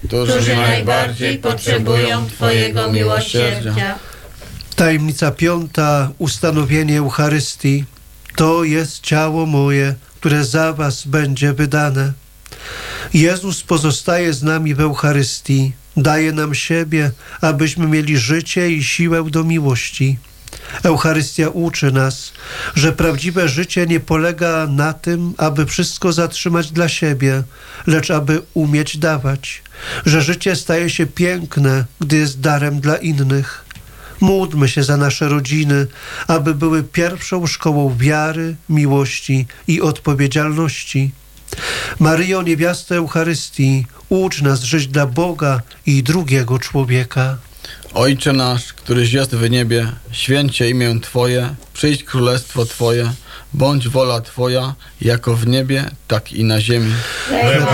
którzy najbardziej potrzebują Twojego miłosierdzia. Tajemnica piąta, ustanowienie Eucharystii. To jest ciało moje, które za was będzie wydane. Jezus pozostaje z nami w Eucharystii. Daje nam siebie, abyśmy mieli życie i siłę do miłości. Eucharystia uczy nas, że prawdziwe życie nie polega na tym, aby wszystko zatrzymać dla siebie, lecz aby umieć dawać. Że życie staje się piękne, gdy jest darem dla innych. Módlmy się za nasze rodziny, aby były pierwszą szkołą wiary, miłości i odpowiedzialności. Maryjo, niewiasto Eucharystii, ucz nas żyć dla Boga i drugiego człowieka. Ojcze nasz, któryś jest w niebie, święć się imię Twoje, przyjdź królestwo Twoje, bądź wola Twoja, jako w niebie, tak i na ziemi. Chleba